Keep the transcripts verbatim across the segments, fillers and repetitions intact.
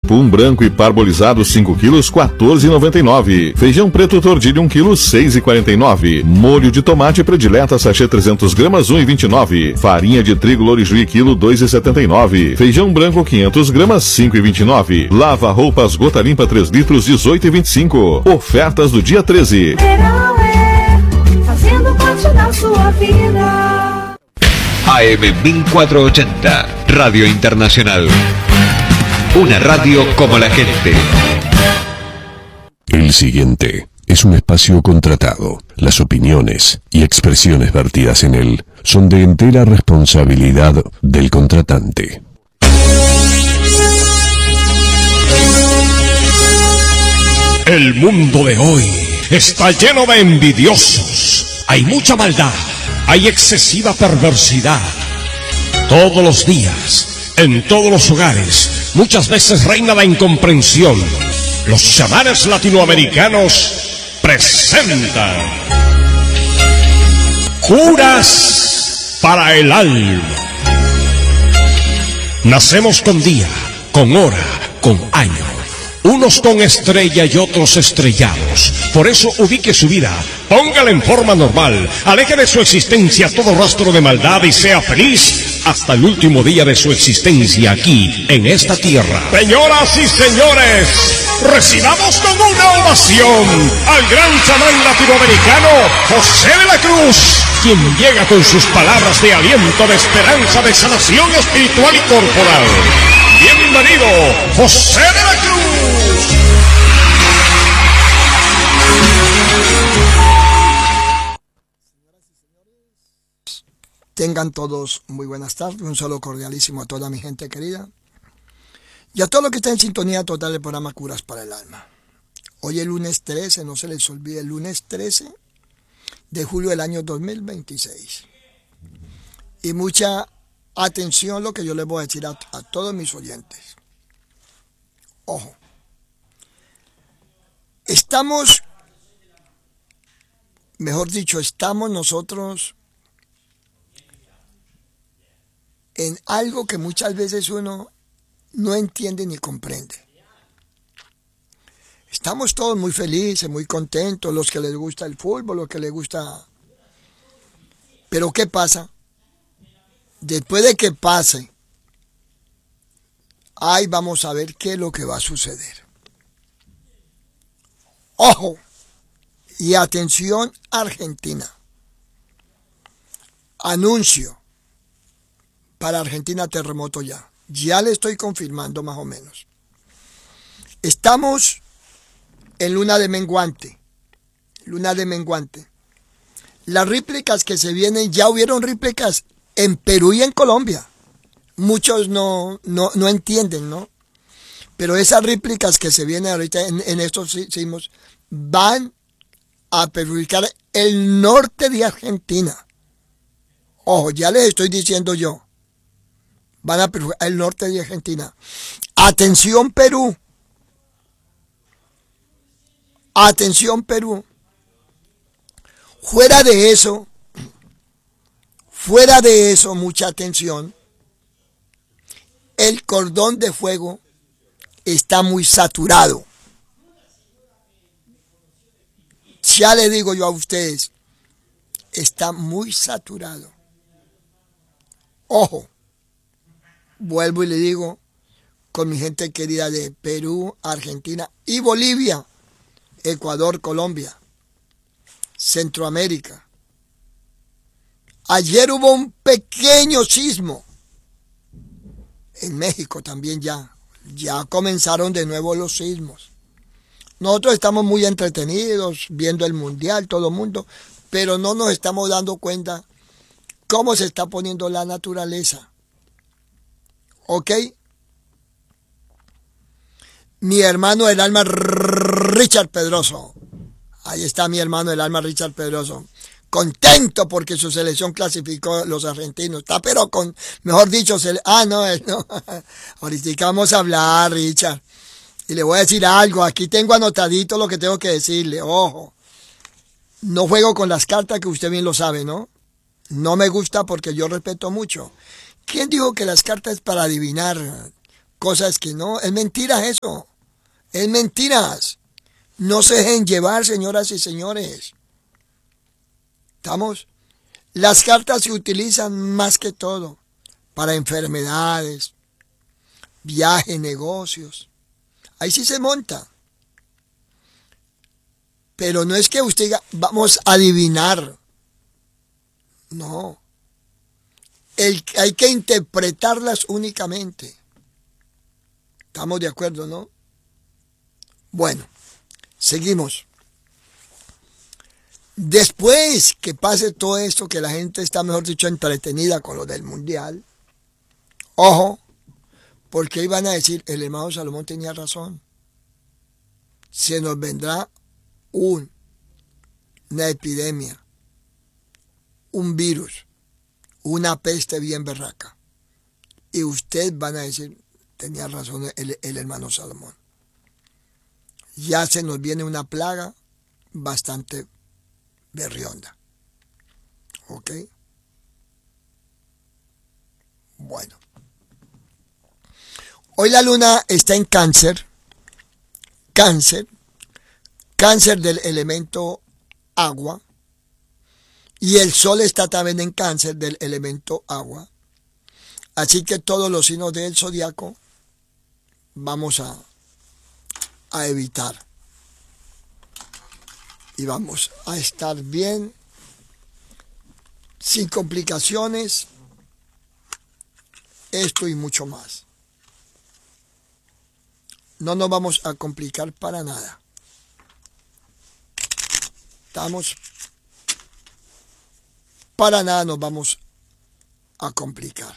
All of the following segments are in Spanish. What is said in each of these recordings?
Pum branco e parbolizado cinco quilos, quatorze reais e noventa e nove centavos. Feijão preto tordilho um quilo, seis reais e quarenta e nove centavos. Molho de tomate predileta sachê trezentos gramas, um real e vinte e nove centavos. Farinha de trigo Lorijuí quilo, dois reais e setenta e nove centavos. Feijão branco quinhentas gramas, cinco reais e vinte e nove centavos. Lava roupas Gota Limpa três litros, dezoito reais e vinte e cinco centavos. Ofertas do dia treze. Verão é fazendo parte da sua vida. A M mil cuatrocientos ochenta, Radio Internacional. Una radio como la gente. El siguiente es un espacio contratado. Las opiniones y expresiones vertidas en él son de entera responsabilidad del contratante. El mundo de hoy está lleno de envidiosos. Hay mucha maldad, hay excesiva perversidad. Todos los días, en todos los hogares, muchas veces reina la incomprensión. Los chamanes latinoamericanos presentan Curas para el alma. Nacemos con día, con hora, con año. Unos con estrella y otros estrellados. Por eso ubique su vida, póngala en forma normal, aleje de su existencia todo rastro de maldad y sea feliz hasta el último día de su existencia aquí, en esta tierra. Señoras y señores, recibamos con una ovación al gran chamán latinoamericano José de la Cruz, quien llega con sus palabras de aliento, de esperanza, de sanación espiritual y corporal. Bienvenido, José de la Cruz. Tengan todos muy buenas tardes, un saludo cordialísimo a toda mi gente querida y a todos los que están en sintonía total del programa Curas para el Alma. Hoy es lunes trece, no se les olvide, el lunes trece de julio del año dos mil veintiséis. Y mucha atención lo que yo les voy a decir a, a todos mis oyentes. Ojo, estamos, mejor dicho, estamos nosotros en algo que muchas veces uno no entiende ni comprende. Estamos todos muy felices, muy contentos, los que les gusta el fútbol, los que les gusta... Pero ¿qué pasa? Después de que pase, ahí vamos a ver qué es lo que va a suceder. ¡Ojo! Y atención, Argentina. Anuncio. Para Argentina, terremoto ya. Ya le estoy confirmando más o menos. Estamos en luna de menguante. Luna de menguante. Las réplicas que se vienen, ya hubieron réplicas en Perú y en Colombia. Muchos no, no, no entienden, ¿no? Pero esas réplicas que se vienen ahorita en, en estos sismos van a perjudicar el norte de Argentina. Ojo, ya les estoy diciendo yo. Van a perjudicar el norte de Argentina. Atención, Perú. Atención, Perú. Fuera de eso, fuera de eso, mucha atención. El cordón de fuego está muy saturado. Ya le digo yo a ustedes, está muy saturado. Ojo. Vuelvo y le digo, con mi gente querida de Perú, Argentina y Bolivia, Ecuador, Colombia, Centroamérica. Ayer hubo un pequeño sismo. En México también ya. Ya comenzaron de nuevo los sismos. Nosotros estamos muy entretenidos, viendo el mundial, todo el mundo, pero no nos estamos dando cuenta cómo se está poniendo la naturaleza. ¿Ok? Mi hermano del alma Richard Pedroso. Ahí está mi hermano del alma Richard Pedroso. Contento porque su selección clasificó los argentinos. Está pero con, mejor dicho, se, ah, no, no. Ahorita vamos a hablar, Richard. Y le voy a decir algo. Aquí tengo anotadito lo que tengo que decirle. Ojo. No juego con las cartas, que usted bien lo sabe, ¿no? No me gusta porque yo respeto mucho. ¿Quién dijo que las cartas es para adivinar? cosas que no. Es mentira eso. Es mentiras. No se dejen llevar, señoras y señores. ¿Estamos? Las cartas se utilizan más que todo para enfermedades, viajes, negocios. Ahí sí se monta. Pero no es que usted diga, vamos a adivinar. No. El, hay que interpretarlas únicamente. ¿Estamos de acuerdo, no? Bueno, seguimos. Después que pase todo esto, que la gente está, mejor dicho, entretenida con lo del mundial, ojo, porque iban a decir, el hermano Salomón tenía razón. Se nos vendrá un, una epidemia, un virus, una peste bien berraca. Y ustedes van a decir, tenía razón el, el hermano Salomón. Ya se nos viene una plaga bastante berrionda. ¿Ok? Bueno. Hoy la luna está en Cáncer. Cáncer. Cáncer del elemento agua. Y el sol está también en Cáncer del elemento agua. Así que todos los signos del zodiaco vamos a, a evitar. Y vamos a estar bien, sin complicaciones, esto y mucho más. No nos vamos a complicar para nada. Estamos, para nada nos vamos a complicar.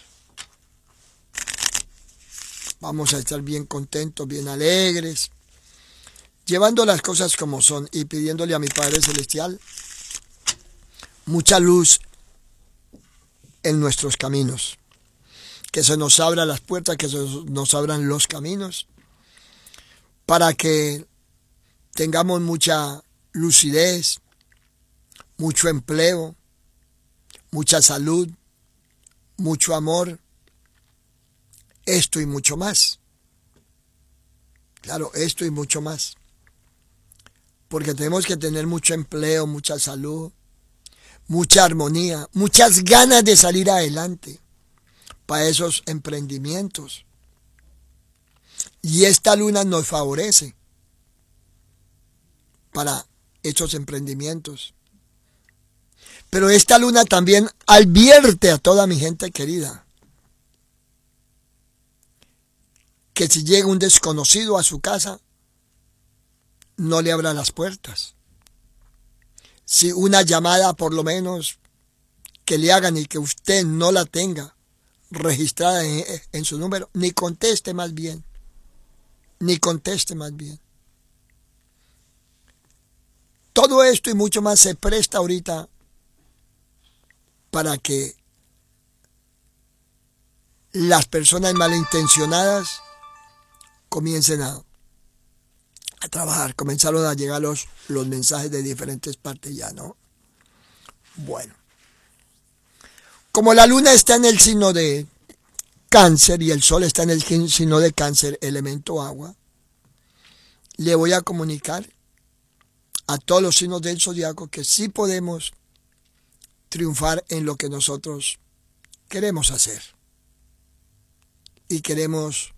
Vamos a estar bien contentos, bien alegres, llevando las cosas como son y pidiéndole a mi Padre Celestial mucha luz en nuestros caminos. Que se nos abran las puertas, que se nos abran los caminos, para que tengamos mucha lucidez, mucho empleo, mucha salud, mucho amor, esto y mucho más. Claro, esto y mucho más. Porque tenemos que tener mucho empleo, mucha salud, mucha armonía, muchas ganas de salir adelante para esos emprendimientos. Y esta luna nos favorece para esos emprendimientos. Pero esta luna también advierte a toda mi gente querida que si llega un desconocido a su casa, no le abra las puertas. Si una llamada por lo menos que le hagan y que usted no la tenga registrada en, en su número, ni conteste más bien. Ni conteste más bien. Todo esto y mucho más se presta ahorita para que las personas malintencionadas comiencen a, a trabajar. Comenzaron a llegar los, los mensajes de diferentes partes ya, ¿no? Bueno. Como la luna está en el signo de Cáncer y el sol está en el signo de Cáncer, elemento agua, le voy a comunicar a todos los signos del zodiaco que sí podemos triunfar en lo que nosotros queremos hacer. Y queremos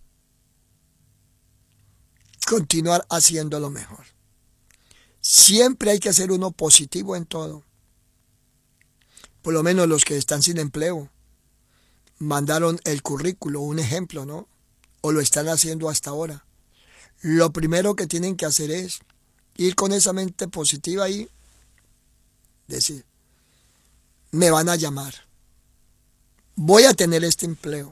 continuar haciéndolo mejor. Siempre hay que ser uno positivo en todo. Por lo menos los que están sin empleo mandaron el currículo, un ejemplo, ¿no? O lo están haciendo hasta ahora. Lo primero que tienen que hacer es ir con esa mente positiva y decir, me van a llamar, voy a tener este empleo.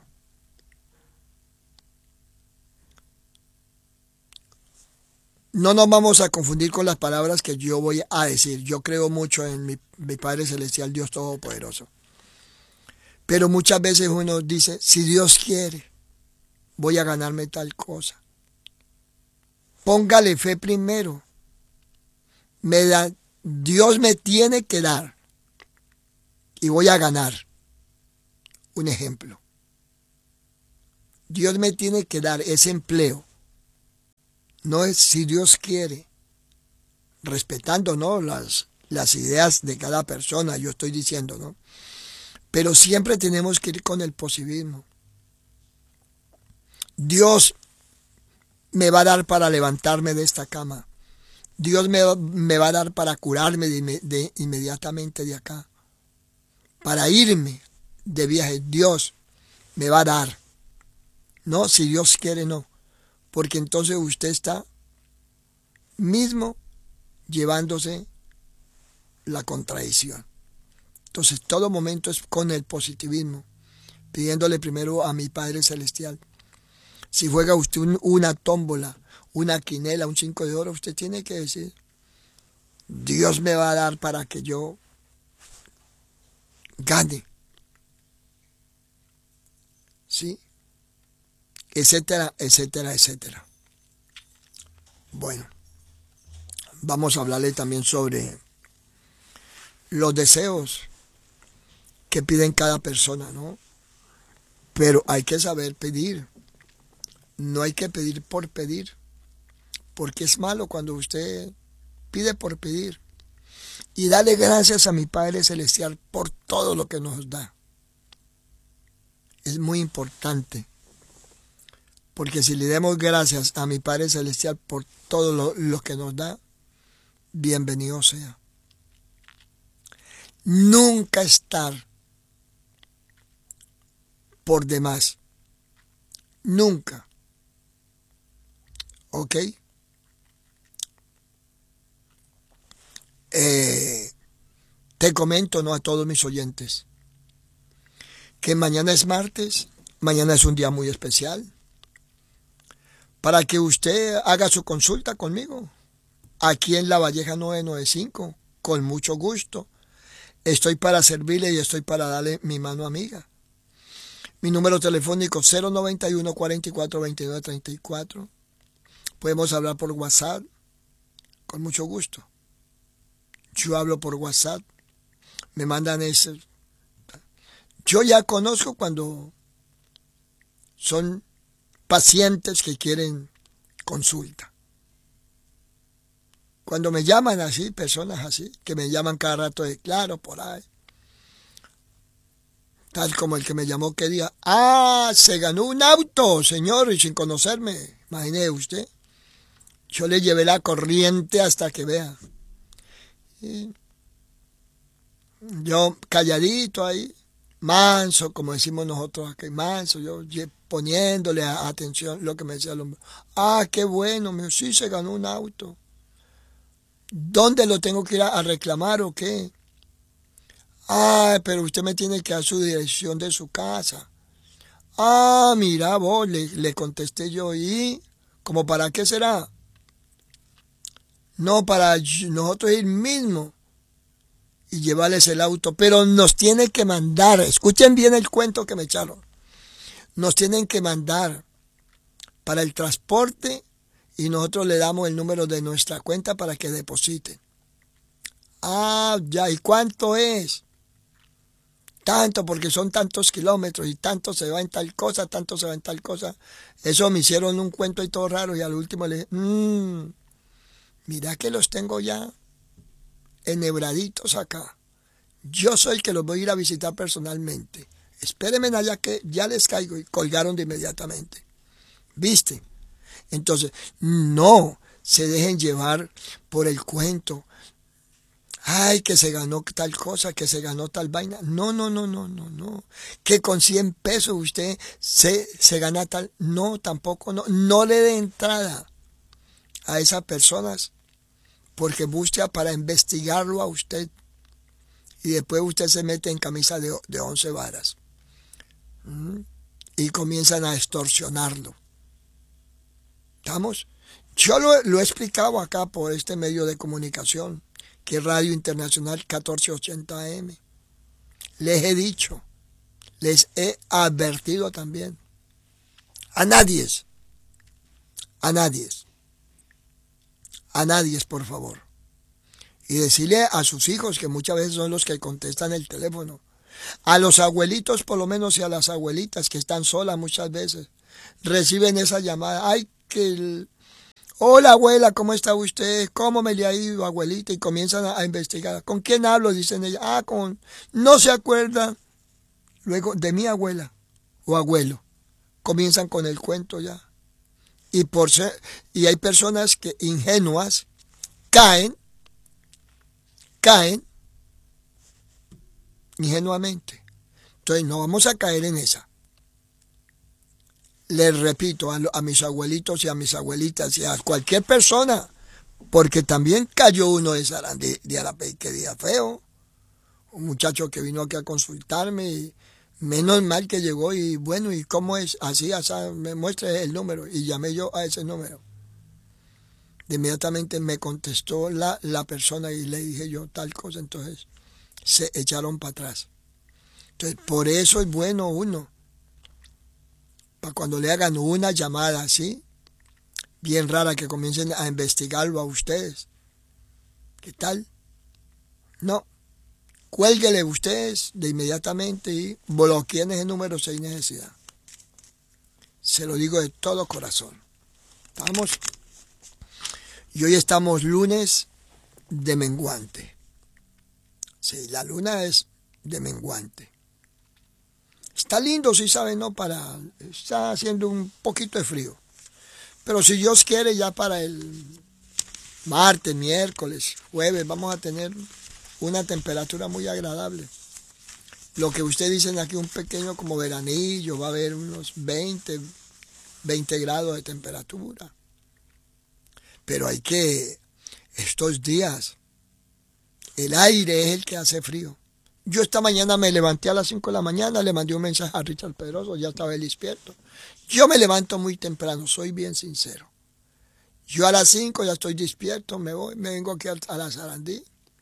No nos vamos a confundir con las palabras que yo voy a decir. Yo creo mucho en mi, mi Padre Celestial, Dios Todopoderoso. Pero muchas veces uno dice, si Dios quiere, voy a ganarme tal cosa. Póngale fe primero. Me da, Dios me tiene que dar. Y voy a ganar. Un ejemplo. Dios me tiene que dar ese empleo. No es si Dios quiere, respetando, ¿no?, las, las ideas de cada persona, yo estoy diciendo, ¿no? Pero siempre tenemos que ir con el positivismo. Dios me va a dar para levantarme de esta cama. Dios me, me va a dar para curarme de, de, inmediatamente de acá. Para irme de viaje. Dios me va a dar. No, si Dios quiere, no. Porque entonces usted está mismo llevándose la contradicción. Entonces todo momento es con el positivismo, pidiéndole primero a mi Padre Celestial. Si juega usted un, una tómbola, una quinela, un cinco de oro, usted tiene que decir, Dios me va a dar para que yo gane. ¿Sí? Etcétera, etcétera, etcétera. Bueno, vamos a hablarle también sobre los deseos que piden cada persona, ¿no? Pero hay que saber pedir. No hay que pedir por pedir, porque es malo cuando usted pide por pedir. Y dale gracias a mi Padre Celestial por todo lo que nos da. Es muy importante, porque si le damos gracias a mi Padre Celestial por todo lo, lo que nos da, bienvenido sea. Nunca estar por demás. Nunca. ¿Ok? Eh, te comento, ¿no?, a todos mis oyentes, que mañana es martes, mañana es un día muy especial, para que usted haga su consulta conmigo, aquí en La Valleja nueve noventa y cinco, con mucho gusto. Estoy para servirle y estoy para darle mi mano amiga. Mi número telefónico cero noventa y uno, cuarenta y cuatro, veintidós, treinta y cuatro. Podemos hablar por WhatsApp, con mucho gusto. Yo hablo por WhatsApp, me mandan ese. Yo ya conozco cuando son pacientes que quieren consulta. Cuando me llaman así, personas así, que me llaman cada rato de claro, por ahí. Tal como el que me llamó que diga, ah, se ganó un auto, señor, y sin conocerme. Imagine usted. Yo le llevé la corriente hasta que vea. Y yo calladito ahí, manso, como decimos nosotros aquí, manso, yo poniéndole atención lo que me decía el hombre. Ah, qué bueno, me dijo, sí, se ganó un auto. ¿Dónde lo tengo que ir a reclamar o qué? Ah, pero usted me tiene que dar su dirección de su casa. Ah, mira vos, le, le contesté yo, ¿y como para qué será? No, para nosotros ir mismo y llevarles el auto, pero nos tiene que mandar, escuchen bien el cuento que me echaron, nos tienen que mandar para el transporte y nosotros le damos el número de nuestra cuenta para que depositen. Ah, ya, ¿y cuánto es? Tanto, porque son tantos kilómetros y tanto se va en tal cosa, tanto se va en tal cosa. Eso me hicieron un cuento y todo raro y al último le dije, mmm, mira que los tengo ya enhebraditos acá. Yo soy el que los voy a ir a visitar personalmente. Espérenme allá que ya les caigo, y colgaron de inmediatamente. ¿Viste? Entonces, no se dejen llevar por el cuento. Ay, que se ganó tal cosa, que se ganó tal vaina. No, no, no, no, no, no. Que con cien pesos usted se, se gana tal. No, tampoco, no. No le dé entrada a esas personas porque busca para investigarlo a usted y después usted se mete en camisa de, de once varas. ¿Mm? Y comienzan a extorsionarlo. ¿Estamos? Yo lo, lo he explicado acá por este medio de comunicación, que es Radio Internacional catorce ochenta A M. Les he dicho, les he advertido también. A nadie, a nadie, a nadie, por favor. Y decirle a sus hijos, que muchas veces son los que contestan el teléfono, a los abuelitos por lo menos y a las abuelitas que están solas muchas veces, reciben esa llamada. Ay, que el... Hola abuela, ¿cómo está usted? ¿Cómo me le ha ido, abuelita? Y comienzan a, a investigar. ¿Con quién hablo? Dicen ella. Ah, con... No se acuerda luego de mi abuela o abuelo. Comienzan con el cuento ya. Y, por ser... y hay personas que ingenuas caen, caen ingenuamente. Entonces no vamos a caer en esa. Les repito a, a mis abuelitos y a mis abuelitas y a cualquier persona, porque también cayó uno de Sarandí de Arapey, que día feo, un muchacho que vino aquí a consultarme y menos mal que llegó y bueno, ¿y cómo es? Así, así, me muestre el número y llamé yo a ese número. De inmediatamente me contestó la, la persona y le dije yo tal cosa, entonces se echaron para atrás. Entonces por eso es bueno uno, para cuando le hagan una llamada así, bien rara, que comiencen a investigarlo a ustedes. ¿Qué tal? No. Cuélguele ustedes de inmediatamente y bloqueen ese número sin necesidad. Se lo digo de todo corazón. ¿Estamos? Y hoy estamos lunes de menguante. Sí, la luna es de menguante. Está lindo, si saben, ¿no? Para, está haciendo un poquito de frío. Pero si Dios quiere, ya para el martes, miércoles, jueves, vamos a tener una temperatura muy agradable. Lo que ustedes dicen aquí, un pequeño como veranillo, va a haber unos veinte, veinte grados de temperatura. Pero hay que, estos días, el aire es el que hace frío. Yo esta mañana me levanté a las cinco de la mañana, le mandé un mensaje a Richard Pedroso, ya estaba él despierto. Yo me levanto muy temprano, soy bien sincero. Yo a las cinco ya estoy despierto, me voy, me vengo aquí a la Sarandí.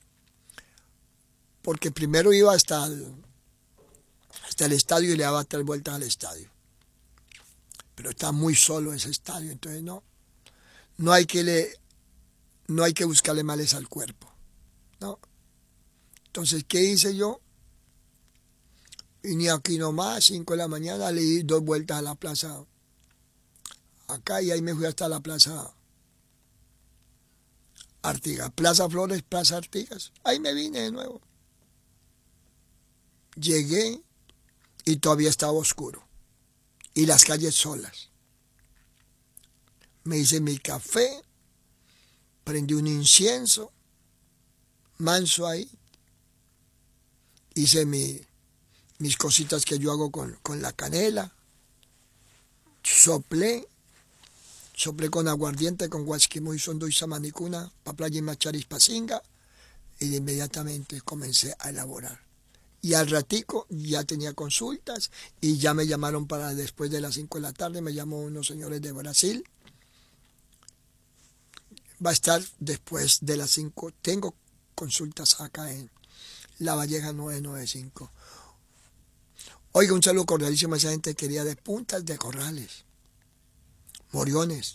Porque primero iba hasta el, hasta el estadio y le daba tres vueltas al estadio. Pero está muy solo ese estadio, entonces no, no hay que le, no hay que buscarle males al cuerpo, ¿no? Entonces, ¿qué hice yo? Vine aquí nomás, cinco de la mañana, le di dos vueltas a la plaza acá y ahí me fui hasta la plaza Artigas. Plaza Flores, Plaza Artigas. Ahí me vine de nuevo. Llegué y todavía estaba oscuro. Y las calles solas. Me hice mi café, prendí un incienso, manso ahí. Hice mi, mis cositas que yo hago con, con la canela. Soplé. Soplé con aguardiente, con guasquimo y sondo y samanicuna, paplaya y macharis pasinga. Y de inmediatamente comencé a elaborar. Y al ratico ya tenía consultas y ya me llamaron para después de las cinco de la tarde. Me llamó unos señores de Brasil. Va a estar después de las cinco. Tengo consultas acá en La Valleja nueve noventa y cinco. Oiga, un saludo cordialísimo a esa gente querida de Puntas de Corrales, Moriones,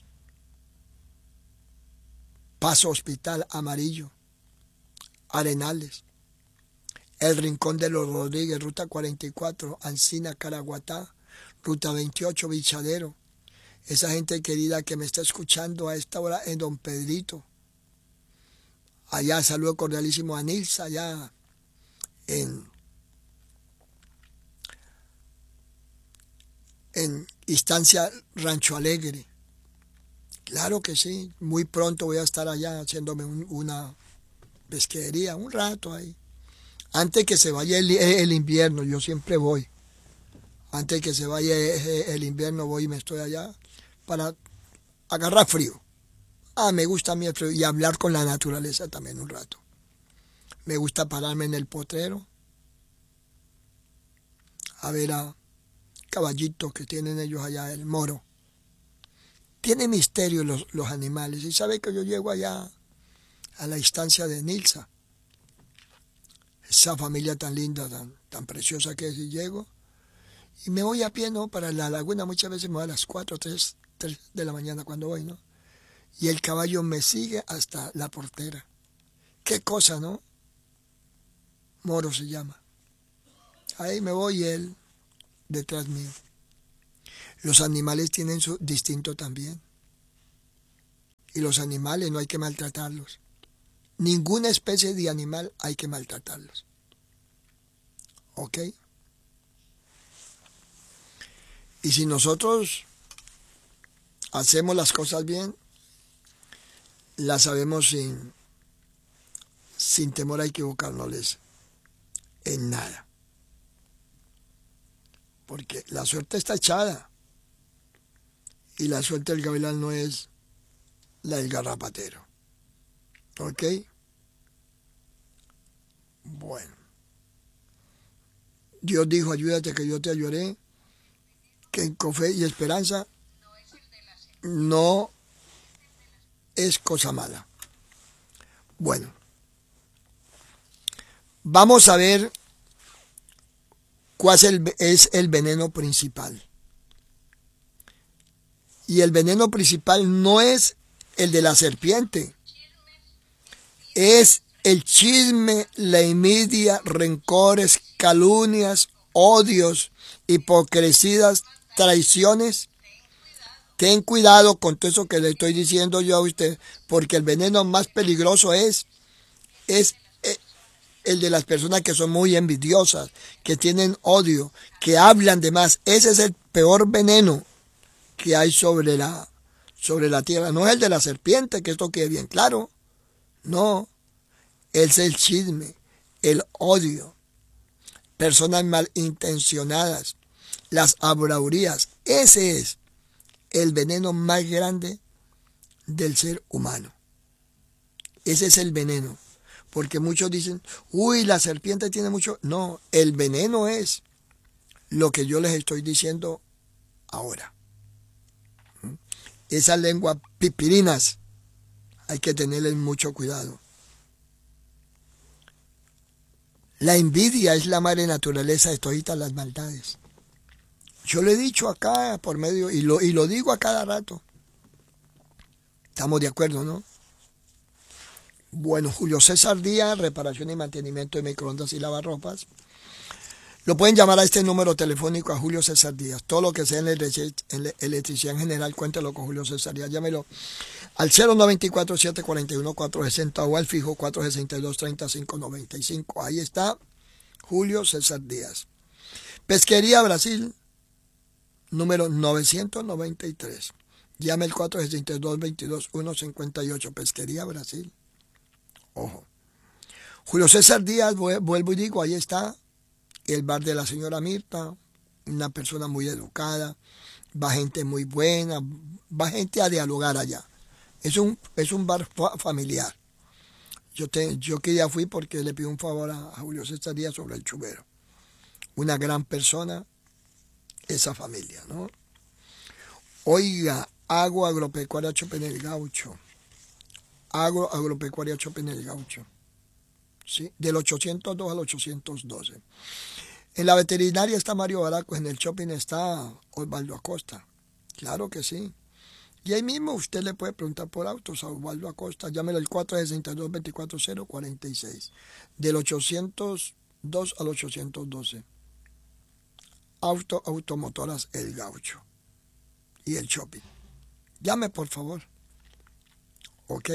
Paso Hospital Amarillo, Arenales, El Rincón de los Rodríguez, Ruta cuarenta y cuatro, Ancina, Caraguatá, Ruta veintiocho, Bichadero. Esa gente querida que me está escuchando a esta hora en Don Pedrito. Allá saludo cordialísimo a Nilsa, allá en, en Instancia Rancho Alegre. Claro que sí, muy pronto voy a estar allá haciéndome un, una pesquería, un rato ahí. Antes que se vaya el, el invierno, yo siempre voy. Antes que se vaya el invierno voy y me estoy allá para agarrar frío. Ah, me gusta a mí el frío y hablar con la naturaleza también un rato. Me gusta pararme en el potrero a ver a caballitos que tienen ellos allá, el moro. Tiene misterio los, los animales. Y sabe que yo llego allá a la instancia de Nilsa. Esa familia tan linda, tan, tan preciosa que es, y llego. Y me voy a pie, ¿no? Para la laguna muchas veces me voy a las cuatro, tres, tres de la mañana cuando voy, ¿no? Y el caballo me sigue hasta la portera. Qué cosa, ¿no? Moro se llama. Ahí me voy y él detrás mío. Los animales tienen su distinto también. Y los animales no hay que maltratarlos. Ninguna especie de animal hay que maltratarlos. ¿Ok? Y si nosotros hacemos las cosas bien, las sabemos sin, sin temor a equivocarnos en nada. Porque la suerte está echada. Y la suerte del gavilán no es la del garrapatero. ¿Ok? Bueno. Dios dijo, ayúdate que yo te ayudaré, que con fe y esperanza no es cosa mala. Bueno. Vamos a ver cuál es el, es el veneno principal. Y el veneno principal no es el de la serpiente. Es el chisme, la envidia, rencores, calumnias, odios, hipocresías, traiciones. Ten cuidado con todo eso que le estoy diciendo yo a usted, porque el veneno más peligroso es, es el de las personas que son muy envidiosas, que tienen odio, que hablan de más. Ese es el peor veneno que hay sobre la, sobre la tierra. No es el de la serpiente, que esto quede bien claro. No, es el chisme, el odio, personas malintencionadas, las habladurías. Ese es el veneno más grande del ser humano. Ese es el veneno. Porque muchos dicen, uy, la serpiente tiene mucho. No, el veneno es lo que yo les estoy diciendo ahora. Esas lenguas pipirinas hay que tenerles mucho cuidado. La envidia es la madre naturaleza de todas las maldades. Yo lo he dicho acá por medio, y lo, y lo digo a cada rato. Estamos de acuerdo, ¿no? Bueno, Julio César Díaz, reparación y mantenimiento de microondas y lavarropas. Lo pueden llamar a este número telefónico a Julio César Díaz. Todo lo que sea en la electricidad en general, cuéntelo con Julio César Díaz. Llámelo al cero nueve cuatro, siete cuatro uno, cuatro seis cero o al fijo cuatro seis dos, tres cinco nueve cinco. Ahí está Julio César Díaz. Pesquería Brasil, número novecientos noventa y tres. Llame el cuatro seis dos, veintidós, ciento cincuenta y ocho. Pesquería Brasil. Ojo. Julio César Díaz, vuelvo y digo, ahí está el bar de la señora Mirta, una persona muy educada, va gente muy buena, va gente a dialogar allá. Es un, es un bar familiar. Yo, te, yo que ya fui porque le pido un favor a, a Julio César Díaz sobre el chubero. Una gran persona, esa familia, ¿no? Oiga, agua agropecuaria Chope en el Gaucho. Agro agropecuaria Chope en el Gaucho. ¿Sí? Del ochocientos dos al ochocientos doce. En la veterinaria está Mario Baracos, en el shopping está Osvaldo Acosta. Claro que sí. Y ahí mismo usted le puede preguntar por autos a Osvaldo Acosta. Llámelo al cuatro seis dos, veinticuatro cero cuarenta y seis. Del ochocientos dos al ochocientos doce. Auto, automotoras El Gaucho. Y el shopping. Llame, por favor. ¿Ok?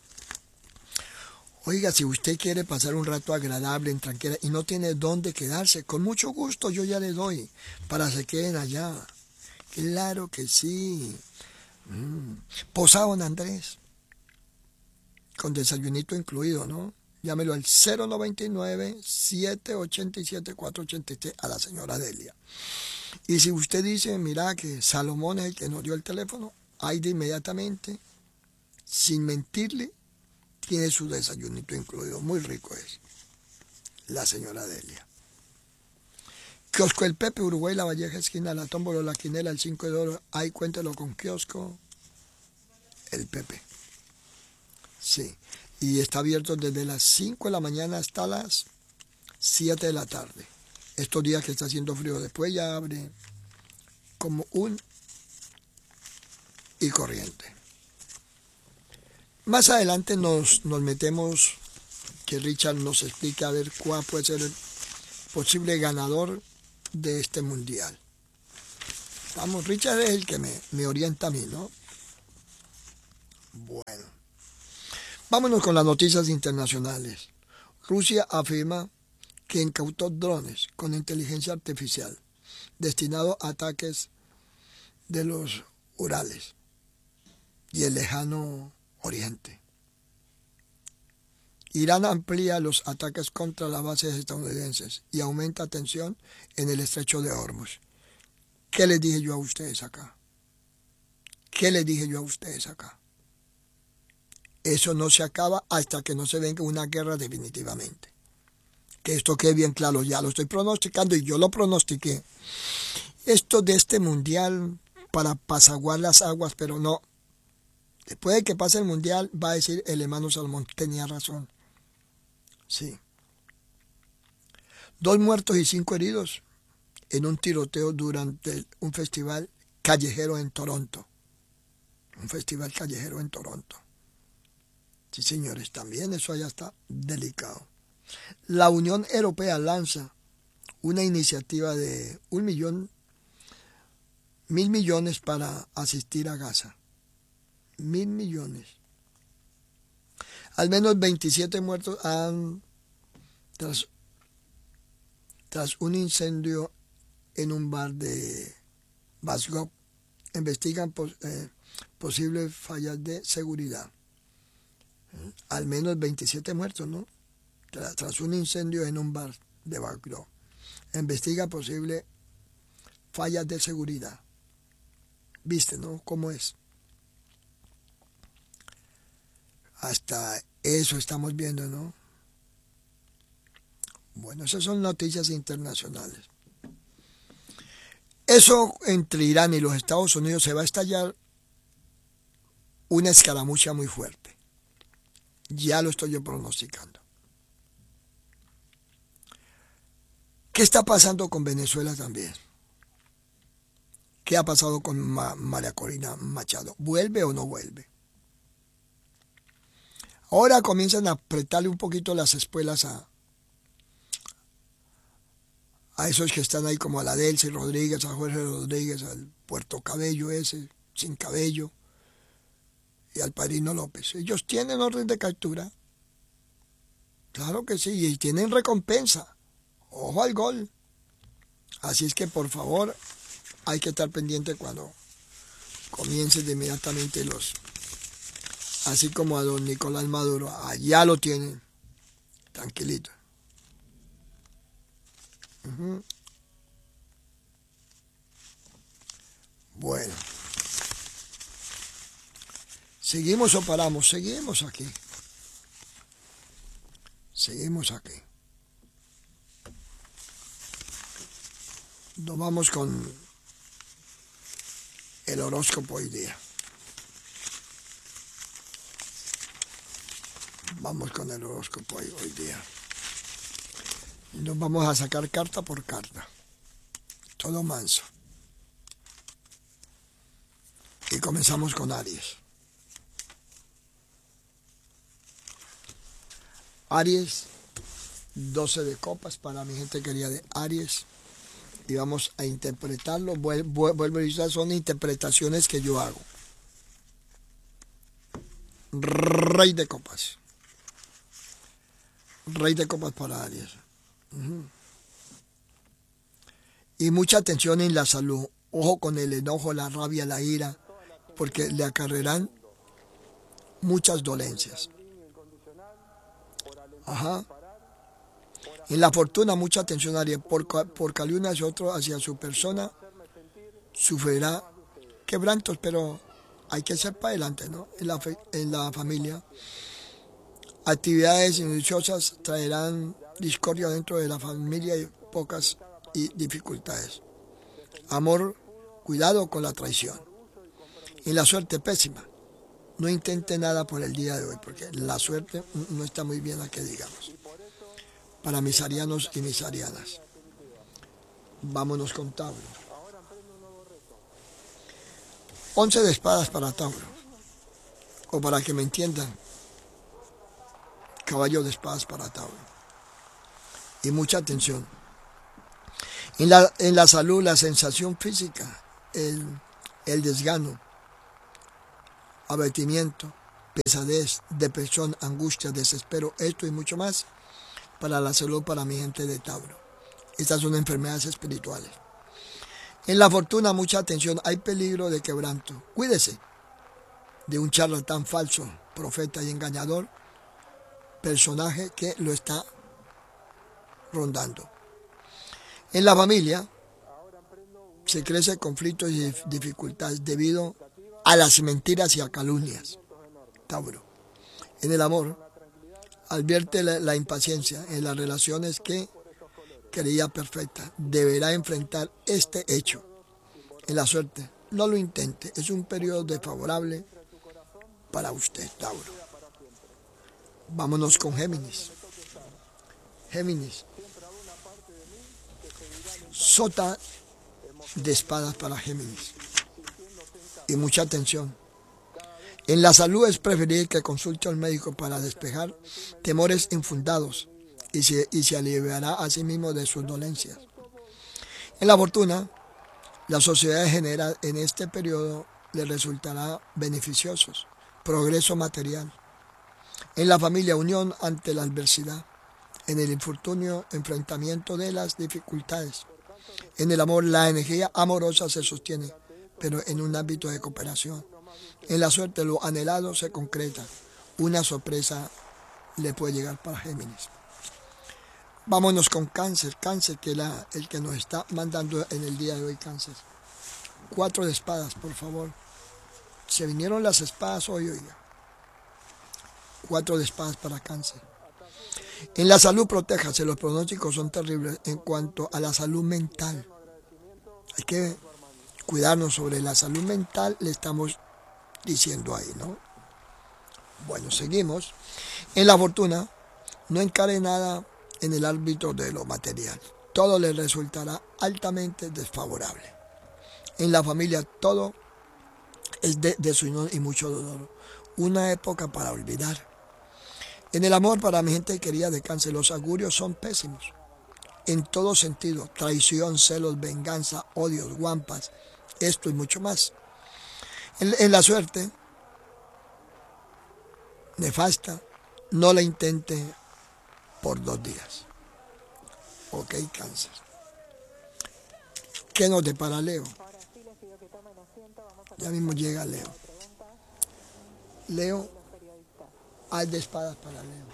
Oiga, si usted quiere pasar un rato agradable en tranquila y no tiene dónde quedarse, con mucho gusto yo ya le doy para que se queden allá. Claro que sí. Mm. Posada Don Andrés, con desayunito incluido, ¿no? Llámelo al cero noventa y nueve, siete ochenta y siete, cuatro ochenta y tres a la señora Delia. Y si usted dice, mira que Salomón es el que nos dio el teléfono, ahí de inmediatamente, sin mentirle, tiene su desayunito incluido. Muy rico es. La señora Delia. Kiosco El Pepe, Uruguay, La Valleja, esquina La Tómbola, La Quinela, el cinco de oro. Ahí cuéntelo con Kiosco El Pepe. Sí. Y está abierto desde las cinco de la mañana hasta las siete de la tarde. Estos días que está haciendo frío. Después ya abre como un y corriente. Más adelante nos, nos metemos, que Richard nos explique a ver cuál puede ser el posible ganador de este mundial. Vamos, Richard es el que me, me orienta a mí, ¿no? Bueno. Vámonos con las noticias internacionales. Rusia afirma que incautó drones con inteligencia artificial destinados a ataques de los Urales y el lejano Oriente. Irán amplía los ataques contra las bases estadounidenses y aumenta tensión en el estrecho de Hormuz. ¿Qué les dije yo a ustedes acá? ¿Qué les dije yo a ustedes acá? Eso no se acaba hasta que no se venga una guerra definitivamente. Que esto quede bien claro, ya lo estoy pronosticando y yo lo pronostiqué. Esto de este mundial para apaciguar las aguas, pero no. Después de que pase el mundial va a decir el hermano Salomón, tenía razón. Sí. Dos muertos y cinco heridos en un tiroteo durante un festival callejero en Toronto. Un festival callejero en Toronto. Sí, señores, también eso allá está delicado. La Unión Europea lanza una iniciativa de un millón, mil millones para asistir a Gaza. Mil millones. Al menos veintisiete muertos han tras, tras un incendio en un bar de Glasgow. Investigan pos, eh, posibles fallas de seguridad. Al menos veintisiete muertos, ¿no? Tras, tras un incendio en un bar de Glasgow. Investiga posibles fallas de seguridad. ¿Viste, no? ¿Cómo es? Hasta eso estamos viendo, ¿no? Bueno, esas son noticias internacionales. Eso entre Irán y los Estados Unidos se va a estallar una escaramuza muy fuerte. Ya lo estoy yo pronosticando. ¿Qué está pasando con Venezuela también? ¿Qué ha pasado con Ma- María Corina Machado? ¿Vuelve o no vuelve? Ahora comienzan a apretarle un poquito las espuelas a, a esos que están ahí como a la Delcy Rodríguez, a Jorge Rodríguez, al Puerto Cabello ese, sin cabello, y al Padrino López. Ellos tienen orden de captura. Claro que sí, y tienen recompensa. Ojo al gol. Así es que por favor hay que estar pendiente cuando comiencen de inmediatamente los... Así como a don Nicolás Maduro, allá lo tienen, tranquilito. Uh-huh. Bueno. ¿Seguimos o paramos? Seguimos aquí. Seguimos aquí. Nos vamos con el horóscopo hoy día. Vamos con el horóscopo hoy, hoy día. Y nos vamos a sacar carta por carta. Todo manso. Y comenzamos con Aries. Aries, doce de copas para mi gente querida de Aries. Y vamos a interpretarlo. Vuelvo a decir, son interpretaciones que yo hago. Rey de copas. Rey de copas para Aries. Uh-huh. Y mucha atención en la salud. Ojo con el enojo, la rabia, la ira, porque le acarrearán muchas dolencias. Ajá. En la fortuna, mucha atención, Aries. Por, por caliuna hacia otro, hacia su persona, sufrirá quebrantos, pero hay que ser para adelante, ¿no? En la, fe, en la familia. Actividades injusticiosas traerán discordia dentro de la familia y pocas y dificultades. Amor, cuidado con la traición. Y la suerte pésima. No intente nada por el día de hoy, porque la suerte no está muy bien, a que digamos. Para mis arianos y mis arianas. Vámonos con Tauro. Once de espadas para Tauro. O para que me entiendan. Caballo de espadas para Tauro. Y mucha atención. En la, en la salud, la sensación física el, el desgano, abatimiento, pesadez, depresión, angustia, desespero, esto y mucho más para la salud para mi gente de Tauro. Estas son enfermedades espirituales. En la fortuna, mucha atención, hay peligro de quebranto. Cuídese de un charlatán falso, profeta y engañador, personaje que lo está rondando. En la familia se crece conflictos y dificultades debido a las mentiras y a calumnias. Tauro. En el amor, advierte la, la impaciencia en las relaciones que creía perfecta. Deberá enfrentar este hecho. En la suerte, no lo intente. Es un periodo desfavorable para usted, Tauro. Vámonos con Géminis. Géminis. Sota de espadas para Géminis. Y mucha atención. En la salud es preferible que consulte al médico para despejar temores infundados y se, y se aliviará a sí mismo de sus dolencias. En la fortuna, la sociedad en general en este periodo le resultará beneficiosos. Progreso material. En la familia, unión ante la adversidad. En el infortunio, enfrentamiento de las dificultades. En el amor, la energía amorosa se sostiene, pero en un ámbito de cooperación. En la suerte, lo anhelado se concreta. Una sorpresa le puede llegar para Géminis. Vámonos con Cáncer. Cáncer, que es la, el que nos está mandando en el día de hoy, Cáncer. Cuatro de espadas, por favor. Se vinieron las espadas hoy, oiga. Cuatro de espadas para Cáncer. En la salud, protéjase. Los pronósticos son terribles en cuanto a la salud mental. Hay que cuidarnos sobre la salud mental, le estamos diciendo ahí, ¿no? Bueno, seguimos. En la fortuna, no encare nada en el ámbito de lo material. Todo le resultará altamente desfavorable. En la familia, todo es de desunión y mucho dolor. Una época para olvidar. En el amor, para mi gente querida de Cáncer, los augurios son pésimos. En todo sentido, traición, celos, venganza, odios, guampas, esto y mucho más. En, en la suerte, nefasta, no la intente por dos días. Ok, Cáncer. ¿Qué nos depara Leo? Ya mismo llega Leo. Leo, hay de espadas para Leo.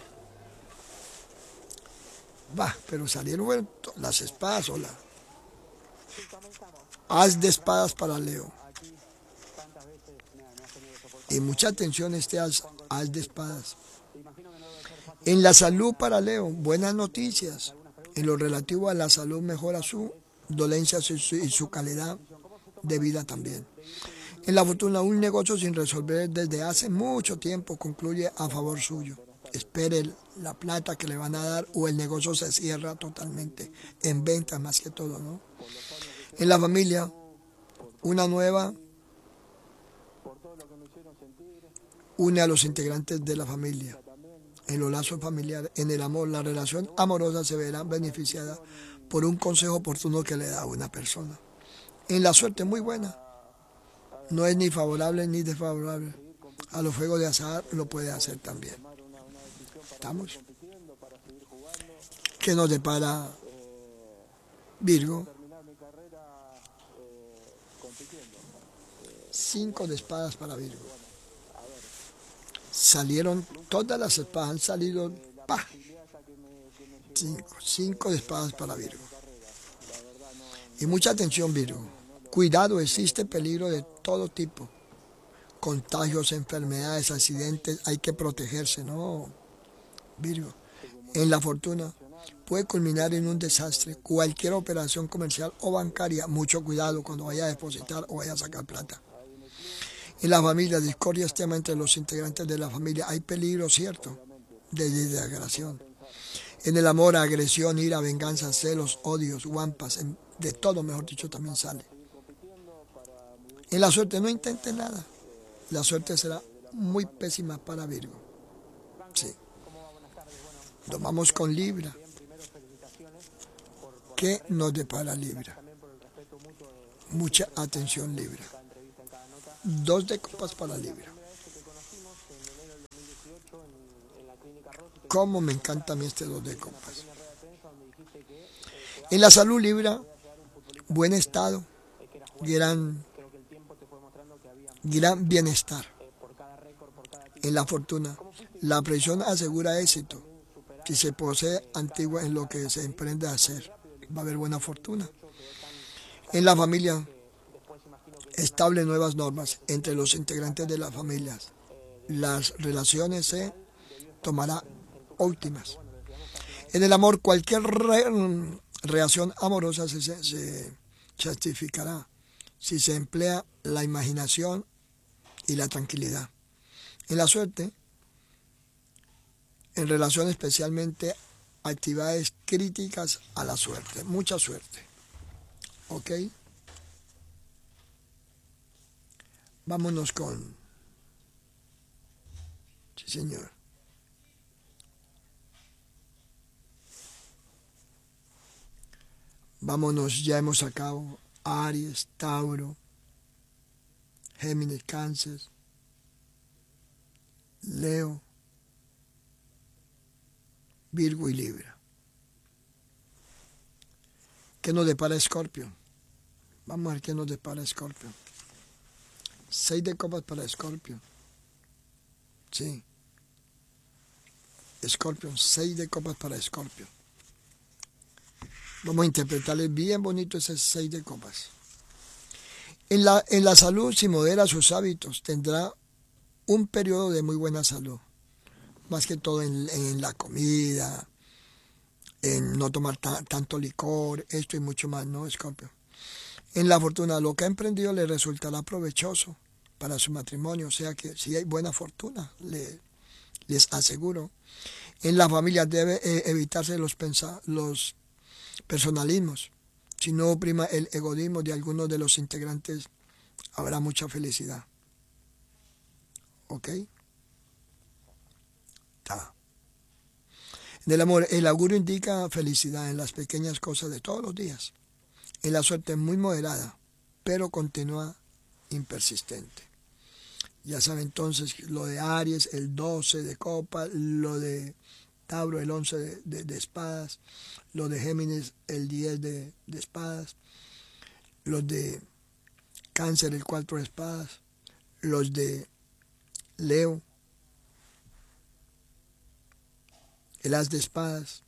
Va, pero salieron bueno, las espadas o la... Haz de espadas para Leo. Y mucha atención este haz, haz de espadas. En la salud para Leo, buenas noticias. En lo relativo a la salud mejora su dolencia y su, y su calidad de vida también. En la fortuna, un negocio sin resolver desde hace mucho tiempo concluye a favor suyo. Espere la plata que le van a dar o el negocio se cierra totalmente en ventas más que todo, ¿no? En la familia, una nueva une a los integrantes de la familia. En los lazos familiares, en el amor, la relación amorosa se verá beneficiada por un consejo oportuno que le da a una persona. En la suerte, muy buena. No es ni favorable ni desfavorable. A los juegos de azar lo puede hacer también. ¿Estamos? ¿Qué nos depara Virgo? Cinco de espadas para Virgo. Salieron todas las espadas, han salido ¡pah! Cinco, cinco de espadas para Virgo. Y mucha atención, Virgo. Cuidado, existe peligro de todo tipo. Contagios, enfermedades, accidentes, hay que protegerse, ¿no? Virgo. En la fortuna puede culminar en un desastre. Cualquier operación comercial o bancaria, mucho cuidado cuando vaya a depositar o vaya a sacar plata. En la familia, discordia es tema entre los integrantes de la familia. Hay peligro, cierto, de desagradación. En el amor, agresión, ira, venganza, celos, odios, guampas, de todo, mejor dicho, también sale. En la suerte, no intente nada. La suerte será muy pésima para Virgo. Sí. Nos vamos con Libra. ¿Qué nos depara Libra? Mucha atención, Libra. Dos de copas para Libra. Cómo me encanta a mí este dos de copas. En la salud, Libra, buen estado, gran, gran bienestar. En la fortuna, la presión asegura éxito. Si se posee antigua en lo que se emprende a hacer, va a haber buena fortuna. En la familia, estable nuevas normas entre los integrantes de las familias. Las relaciones se tomarán óptimas. En el amor, cualquier re, reacción amorosa se, se, se justificará si se emplea la imaginación y la tranquilidad. En la suerte, en relación especialmente actividades críticas a la suerte. Mucha suerte. ¿Ok? Vámonos con... Sí, señor. Vámonos, ya hemos sacado Aries, Tauro, Géminis, Cáncer, Leo, Virgo y Libra. ¿Qué nos depara Escorpio? Vamos a ver qué nos depara Escorpio. Seis de copas para Escorpio. Sí. Escorpio, seis de copas para Escorpio. Vamos a interpretarle bien bonito ese seis de copas. En la, en la salud, si modera sus hábitos, tendrá un periodo de muy buena salud. Más que todo en, en la comida, en no tomar ta, tanto licor, esto y mucho más, ¿no, Escorpio? En la fortuna, lo que ha emprendido le resultará provechoso para su matrimonio, o sea que si hay buena fortuna, le, les aseguro. En la familia debe eh, evitarse los, pensa, los personalismos. Si no oprima el egoísmo de algunos de los integrantes, habrá mucha felicidad. ¿Ok? Ta. En el amor, el augurio indica felicidad en las pequeñas cosas de todos los días. En la suerte muy moderada, pero continua, impersistente. Ya saben entonces lo de Aries, el doce de copas, lo de Tauro, el once de, de, de espadas, lo de Géminis, el diez de, de espadas, los de Cáncer, el cuatro de espadas, los de Leo, el as de espadas,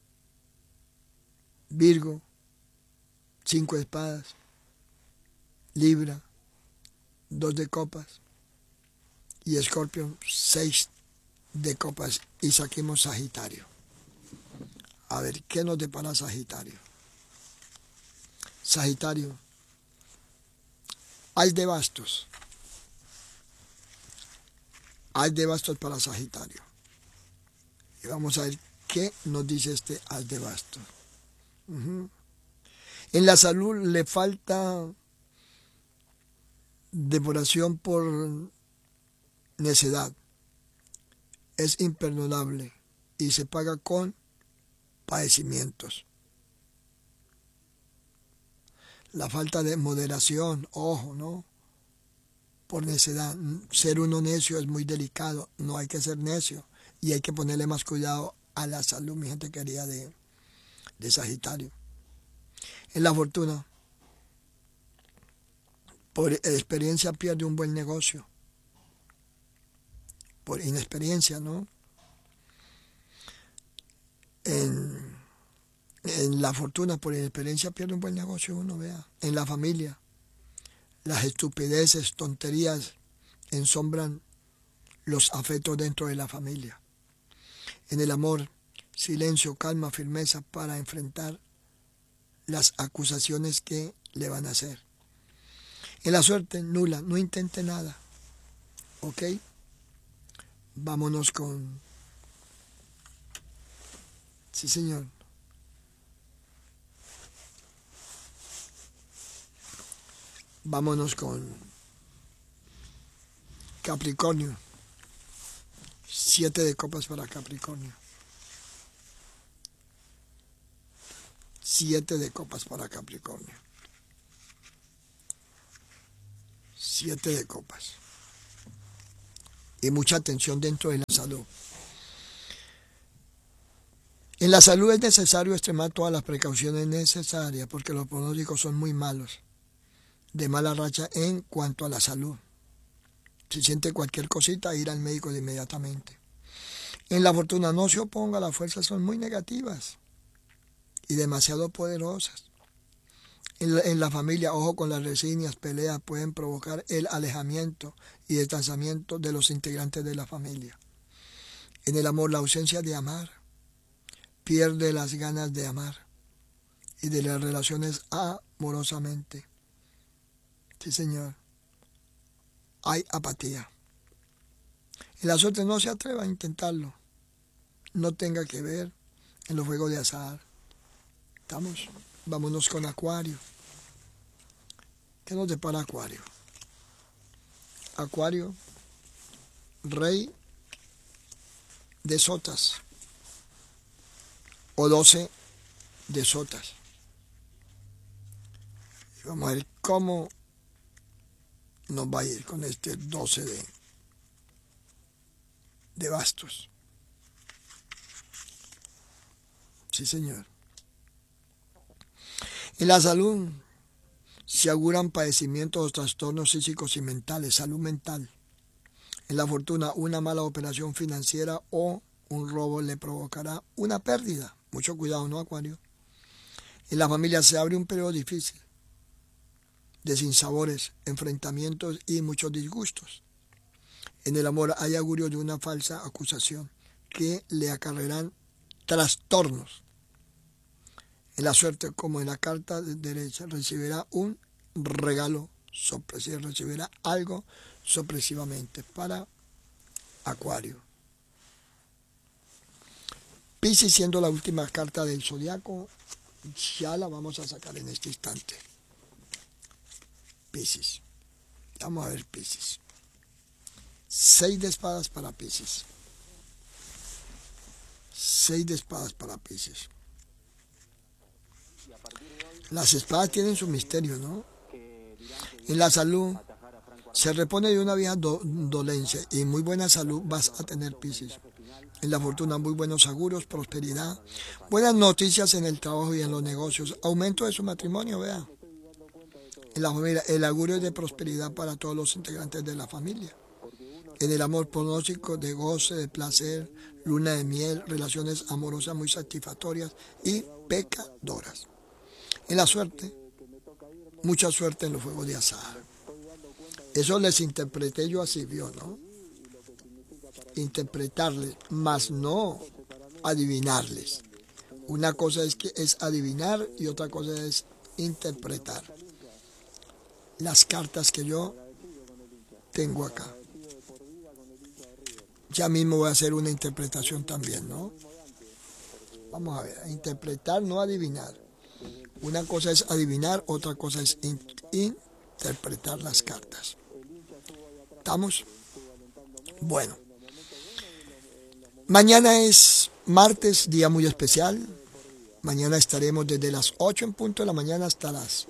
Virgo, cinco de espadas, Libra, dos de copas, y Escorpio, seis de copas, y saquemos Sagitario. A ver, ¿qué nos depara Sagitario? Sagitario, as de bastos. As de bastos para Sagitario. Y vamos a ver qué nos dice este as de bastos. Uh-huh. En la salud le falta devoración por necedad. Es imperdonable y se paga con padecimientos. La falta de moderación, ojo, ¿no? Por necedad. Ser uno necio es muy delicado, no hay que ser necio y hay que ponerle más cuidado a la salud, mi gente querida, de, de Sagitario. En la fortuna, por experiencia pierde un buen negocio. Por inexperiencia, ¿no? En, en la fortuna, por inexperiencia, pierde un buen negocio uno, vea. En la familia, las estupideces, tonterías ensombran los afectos dentro de la familia. En el amor, silencio, calma, firmeza para enfrentar las acusaciones que le van a hacer. En la suerte, nula, no intente nada. ¿Ok? Vámonos con... Sí, señor. Vámonos con Capricornio. Siete de copas para Capricornio. Siete de copas para Capricornio. Siete de copas. Y mucha atención dentro de la salud. En la salud es necesario extremar todas las precauciones necesarias porque los pronósticos son muy malos, de mala racha en cuanto a la salud. Si siente cualquier cosita, ir al médico de inmediatamente. En la fortuna no se oponga, las fuerzas son muy negativas y demasiado poderosas. En la, en la familia, ojo con las resignias, peleas pueden provocar el alejamiento y distanciamiento de los integrantes de la familia. En el amor, la ausencia de amar pierde las ganas de amar y de las relaciones amorosamente. Sí, señor. Hay apatía. En la suerte no se atreva a intentarlo. No tenga que ver en los juegos de azar. ¿Estamos? Vámonos con Acuario. ¿Qué nos depara Acuario? Acuario, rey de sotas. O doce de sotas. Y vamos a ver cómo nos va a ir con este doce de, de bastos. Sí, señor. En la salud se auguran padecimientos o trastornos físicos y mentales, salud mental. En la fortuna, una mala operación financiera o un robo le provocará una pérdida. Mucho cuidado, ¿no, Acuario? En la familia se abre un periodo difícil de sinsabores, enfrentamientos y muchos disgustos. En el amor hay augurio de una falsa acusación que le acarrearán trastornos. En la suerte, como en la carta de derecha, recibirá un regalo sorpresivo, recibirá algo sorpresivamente para Acuario. Piscis, siendo la última carta del zodiaco, ya la vamos a sacar en este instante. Piscis. Vamos a ver Piscis. Seis de espadas para Piscis. Seis de espadas para Piscis. Las espadas tienen su misterio, ¿no? En la salud, se repone de una vieja do- dolencia y muy buena salud vas a tener, Piscis. En la fortuna, muy buenos auguros, prosperidad, buenas noticias en el trabajo y en los negocios, aumento de su matrimonio, vea. En la familia, el augurio es de prosperidad para todos los integrantes de la familia. En el amor, pronóstico de goce, de placer, luna de miel, relaciones amorosas muy satisfactorias y pecadoras. En la suerte, mucha suerte en los juegos de azar. Eso les interpreté yo así, vio, ¿no? Interpretarles, más no adivinarles. Una cosa es que es adivinar y otra cosa es interpretar. Las cartas que yo tengo acá. Ya mismo voy a hacer una interpretación también, ¿no? Vamos a ver, a interpretar, no adivinar. Una cosa es adivinar, otra cosa es in- interpretar las cartas. ¿Estamos? Bueno. Mañana es martes, día muy especial. Mañana estaremos desde las ocho en punto de la mañana hasta las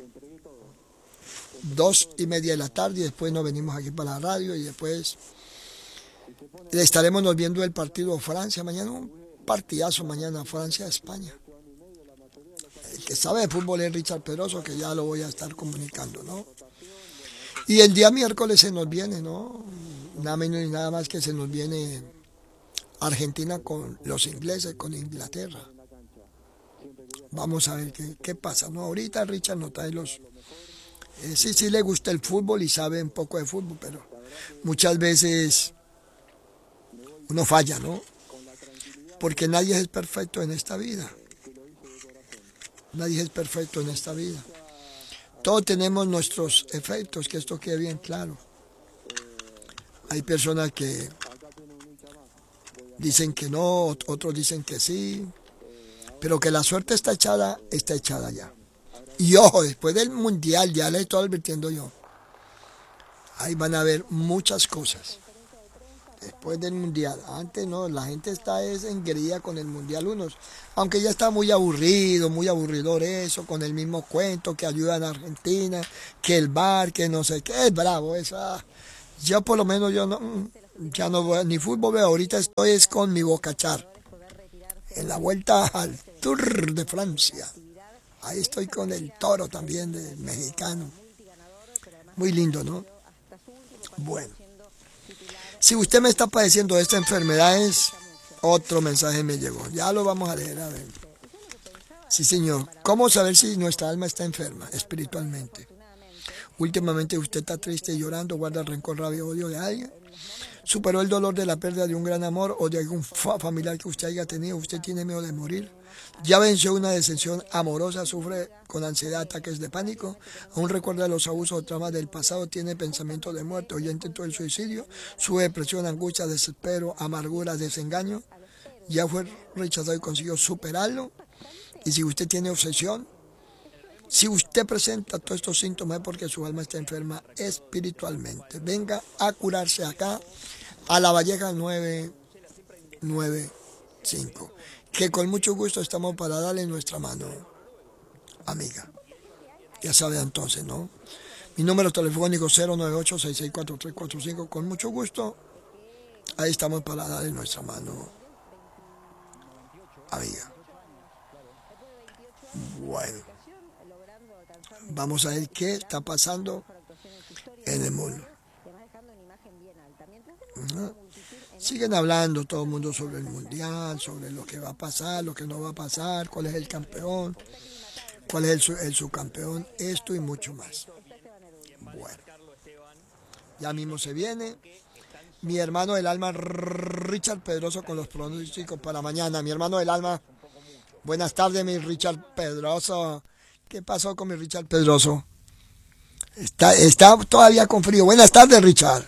dos y media de la tarde y después nos venimos aquí para la radio y después estaremos nos viendo el partido Francia. Mañana un partidazo, mañana Francia-España. El que sabe de fútbol es Richard Pedroso, que ya lo voy a estar comunicando, ¿no? Y el día miércoles se nos viene, ¿no? Nada menos ni nada más que se nos viene Argentina con los ingleses, con Inglaterra. Vamos a ver qué, qué pasa, ¿no? Ahorita Richard nos trae los... Eh, sí, sí le gusta el fútbol y sabe un poco de fútbol, pero muchas veces uno falla, ¿no? Porque nadie es perfecto en esta vida. Nadie es perfecto en esta vida. Todos tenemos nuestros efectos, que esto quede bien claro. Hay personas que dicen que no, otros dicen que sí, pero que la suerte está echada, está echada ya. Y ojo, después del mundial, ya le estoy advirtiendo yo, ahí van a haber muchas cosas. Después del mundial. Antes no, la gente está es engreída con el mundial unos. Aunque ya está muy aburrido, muy aburridor eso, con el mismo cuento que ayudan a Argentina, que el V A R, que no sé qué, es bravo eso. Ah, yo por lo menos yo no, ya no voy, ni fútbol veo, ahorita estoy es con mi Bocachar. En la vuelta al Tour de Francia. Ahí estoy con el Toro también, del mexicano. Muy lindo, ¿no? Bueno. Si usted me está padeciendo de esta enfermedad, es otro mensaje me llegó. Ya lo vamos a leer, a ver. Sí, señor. ¿Cómo saber si nuestra alma está enferma espiritualmente? Últimamente usted está triste y llorando, guarda rencor, rabia, odio de alguien. Superó el dolor de la pérdida de un gran amor o de algún fa- familiar que usted haya tenido. Usted tiene miedo de morir. Ya venció una decepción amorosa, sufre con ansiedad, ataques de pánico, aún recuerda los abusos o traumas del pasado, tiene pensamientos de muerte o ya intentó el suicidio, su depresión, angustia, desespero, amargura, desengaño, ya fue rechazado y consiguió superarlo. Y si usted tiene obsesión, si usted presenta todos estos síntomas es porque su alma está enferma espiritualmente. Venga a curarse acá a La Valleja nueve nueve cinco. Que con mucho gusto estamos para darle nuestra mano, amiga. Ya sabe entonces, ¿no? Mi número telefónico cero nueve ocho, seis seis cuatro, tres cuatro cinco. Con mucho gusto, ahí estamos para darle nuestra mano, amiga. Bueno, vamos a ver qué está pasando en el mundo. ¿No? Siguen hablando todo el mundo sobre el mundial, sobre lo que va a pasar, lo que no va a pasar, cuál es el campeón, cuál es el, su, el subcampeón, esto y mucho más. Bueno, ya mismo se viene mi hermano del alma Richard Pedroso con los pronósticos para mañana. Mi hermano del alma, buenas tardes mi Richard Pedroso. ¿Qué pasó con mi Richard Pedroso? Está, está todavía con frío. Buenas tardes, Richard.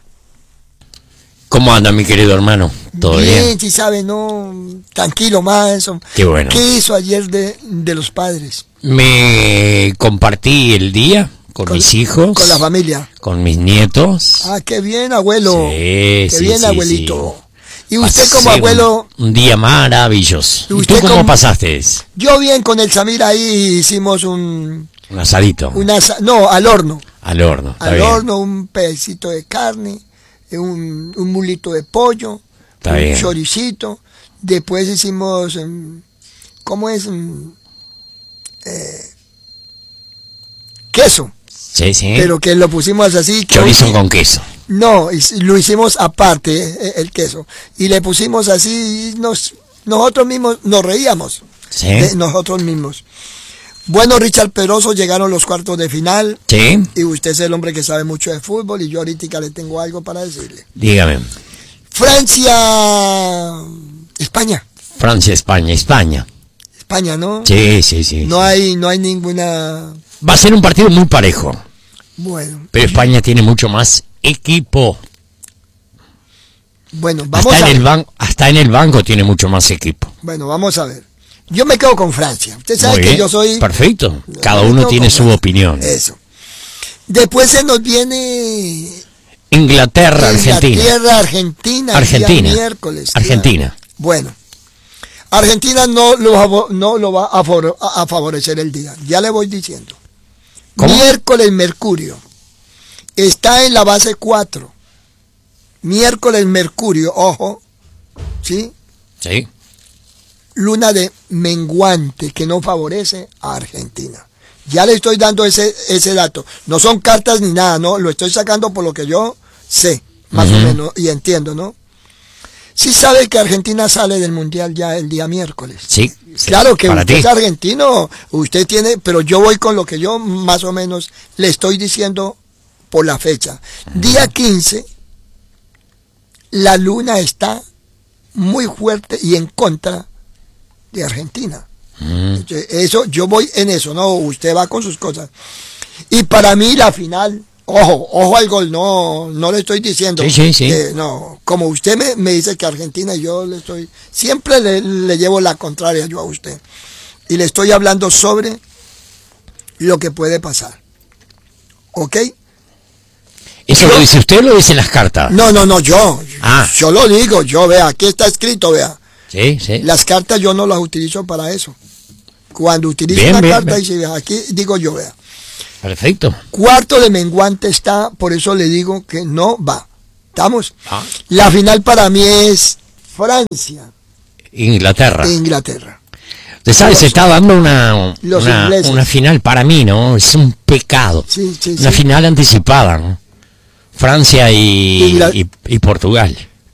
¿Cómo anda, mi querido hermano? ¿Todo bien? Bien, si sabe, no, tranquilo más eso. Qué bueno. ¿Qué hizo ayer de, de los padres? Me compartí el día con, con mis hijos. Con la familia. Con mis nietos. Ah, qué bien, abuelo. Sí, qué sí, bien, sí, abuelito. Sí. Y usted Pasé como abuelo... Un, un día maravilloso. ¿Y, ¿Y tú cómo como, pasaste? Yo bien, con el Samir ahí hicimos un... Un asadito. Un asa, no, al horno. Al horno, está Al bien. horno, un pedacito de carne. Un, un mulito de pollo, Está un bien. choricito, después hicimos, ¿cómo es? Eh, queso, sí, sí. pero que lo pusimos así. Chorizo con queso. No, lo hicimos aparte, el queso, y le pusimos así, y nos, nosotros mismos nos reíamos, Sí. de nosotros mismos. Bueno, Richard Pedroso, llegaron los cuartos de final. Sí. Y usted es el hombre que sabe mucho de fútbol y yo ahorita le tengo algo para decirle. Dígame. Francia, España. Francia, España, España. España, ¿no? Sí, sí, sí. No hay, no hay ninguna... Va a ser un partido muy parejo. Bueno. Pero España tiene mucho más equipo. Bueno, vamos hasta a en el ver. banco, hasta en el banco tiene mucho más equipo. Bueno, vamos a ver. Yo me quedo con Francia. Usted sabe Muy que bien. yo soy... Perfecto. Cada me uno quedo tiene con su Francia. opinión. Eso. Después se nos viene... Inglaterra, Argentina. Inglaterra, Argentina. Argentina. día miércoles. Argentina. Día. Bueno. Argentina no lo, no lo va a, favor, a favorecer el día. Ya le voy diciendo. ¿Cómo? Miércoles, Mercurio. Está en la base cuatro. Miércoles, Mercurio. Ojo. ¿Sí? Sí. Luna de menguante que no favorece a Argentina. Ya le estoy dando ese, ese dato. No son cartas ni nada, no. Lo estoy sacando por lo que yo sé, más uh-huh. o menos, y entiendo, ¿no? Sí sabe que Argentina sale del Mundial ya el día miércoles. Sí. sí. Claro que Para usted ti. es argentino, usted tiene, pero yo voy con lo que yo más o menos le estoy diciendo por la fecha. Uh-huh. Día quince, la luna está muy fuerte y en contra de Argentina. Mm. Eso, yo voy en eso, no, usted va con sus cosas. Y para mí la final, ojo, ojo al gol, no, no le estoy diciendo. Sí, sí, sí. Eh, no, como usted me, me dice que Argentina, yo le estoy, siempre le, le llevo la contraria yo a usted. Y le estoy hablando sobre lo que puede pasar. ¿Ok? ¿Eso yo, lo dice usted o lo dicen las cartas? No, no, no, yo, Ah. Yo lo digo, yo vea, aquí está escrito, vea. Sí, sí. Las cartas yo no las utilizo para eso. Cuando utilizo Bien, una bien, carta, bien. dice, vea, aquí digo yo, vea. Perfecto. Cuarto de menguante está, por eso le digo que no va. ¿Estamos? Ah. La final para mí es Francia Inglaterra. e Inglaterra. Usted sabe, se está dando una, Los una, ingleses. una final para mí, ¿no? Es un pecado. Sí, sí, Una sí. final anticipada, ¿no? Francia y, Ingla- y, y Portugal.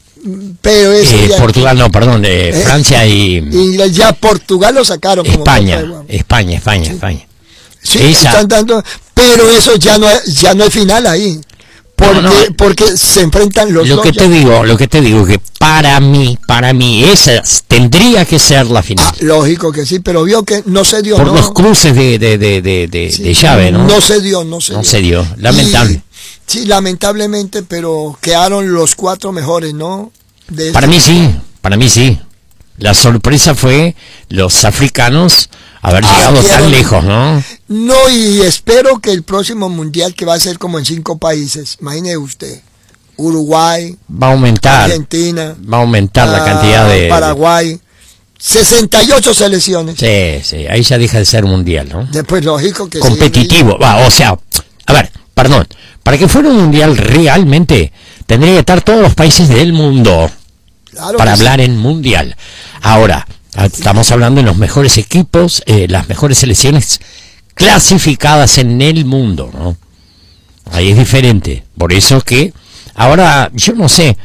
Pero eso Eh, ya, Portugal, no, perdón, eh, Eh, Francia y Ingl- ya Portugal lo sacaron como España. Copa de Guam. España, España, España. Sí, Esa- están dando, pero eso ya no es, ya no es final ahí. Porque, No, no. porque se enfrentan los Lo dos. que ya. te digo, lo que te digo, que para mí, para mí, esa tendría que ser la final. Ah, lógico que sí, pero vio que no se dio, Por ¿no? los cruces de, de, de, de, de, Sí, de llave, ¿no? No se dio, no se No dio. se dio, lamentable. Y- sí, lamentablemente, pero quedaron los cuatro mejores, ¿no? De Para este- mí sí, para mí sí. La sorpresa fue los africanos haber Ah, llegado quiero- tan lejos, ¿no? No, y espero que el próximo mundial, que va a ser como en cinco países, imagine usted, Uruguay, Va a aumentar, Argentina, va a aumentar la ah, cantidad de... Paraguay, sesenta y ocho selecciones. Sí, sí, ahí ya deja de ser mundial, ¿no? Después, lógico que sí. Competitivo, va, o sea, a ver, perdón, para que fuera un mundial realmente tendría que estar todos los países del mundo Claro para que sí. hablar en mundial. Ahora, estamos hablando de los mejores equipos, eh, las mejores selecciones clasificadas en el mundo, ¿no? Ahí es diferente. Por eso que ahora, yo no sé,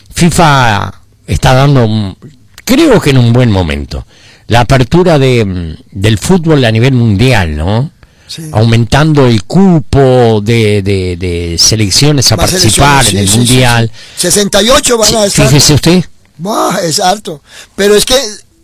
FIFA está dando, un- creo que en un buen momento, la apertura de, mm, del fútbol a nivel mundial, ¿no? Sí. Aumentando el cupo de, de, de selecciones a Más participar selecciones, en el sí, sí, mundial. sí, sí. sesenta y ocho van Sí, a estar. fíjese usted. Buah, es harto. Pero es que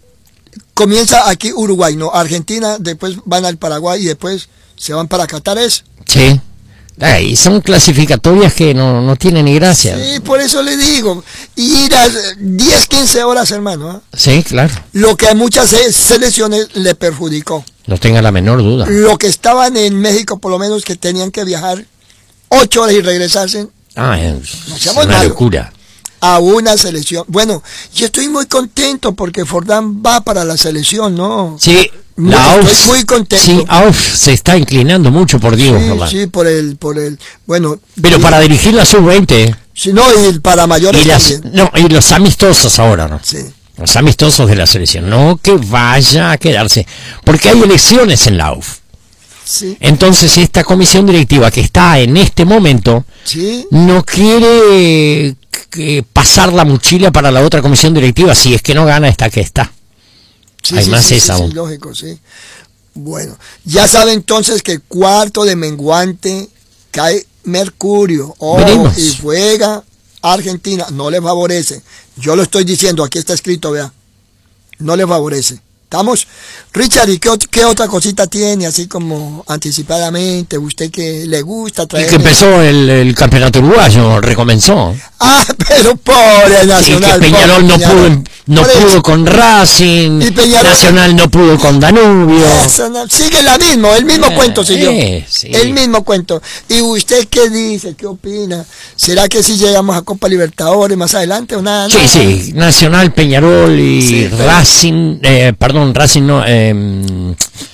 comienza aquí Uruguay, ¿no? Argentina, después van al Paraguay y después se van para Qatar. ¿Es? Sí. Ay, son clasificatorias que no, no tienen ni gracia. Sí, Sí, por eso le digo. Ir a diez, quince horas, hermano. ¿eh? claro. Lo que a muchas se- selecciones le perjudicó. No tenga la menor duda. Lo que estaban en México, por lo menos, que tenían que viajar ocho horas y regresarse Ah, es No seamos una malos. locura. a una selección. Bueno, yo estoy muy contento porque Fordán va para la selección, ¿no? Sí, Muy- la A U F, estoy muy contento. Sí, A U F se está inclinando mucho por Diego Sí, Forlán. sí, por el, por el, bueno. Pero y- para dirigir la sub veinte Sí, no, y para mayores y, las, también. no, y los amistosos ahora, ¿no? Sí. Los amistosos de la selección. No que vaya a quedarse. Porque hay elecciones en la A U F. Sí, Entonces esta comisión directiva que está en este momento sí, no quiere que pasar la mochila para la otra comisión directiva. Si es que no gana esta que está. sí, Hay sí, más sí, esa sí, aún. sí, lógico, sí. Bueno, ya sabe entonces que el cuarto de menguante cae Mercurio, ojo, Veremos. y juega Argentina, no le favorece. Yo lo estoy diciendo, aquí está escrito, vea, no le favorece. ¿Estamos? Richard, ¿y qué, ot- qué otra cosita tiene, así como anticipadamente, usted que le gusta Y traer? que empezó el, el campeonato uruguayo, recomenzó. Ah, pero pobre Sí, Nacional. que Peñarol pobre no Peñarol. pudo, no Por eso. pudo con Racing, Y Peñarol- Nacional no pudo con Danubio. Eso no- sigue la misma, el mismo Eh, cuento siguió. eh, sí. El mismo cuento. ¿Y usted qué dice? ¿Qué opina? ¿Será que si llegamos a Copa Libertadores más adelante o nada? Sí, nada? sí, Nacional, Peñarol y Sí, pero- Racing, eh, perdón, Racing no, eh,